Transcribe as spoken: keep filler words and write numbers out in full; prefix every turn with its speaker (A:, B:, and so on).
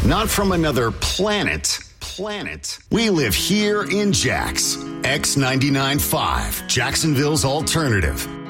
A: Not from another planet. Planet. We live here in Jax. X ninety-nine point five, Jacksonville's alternative.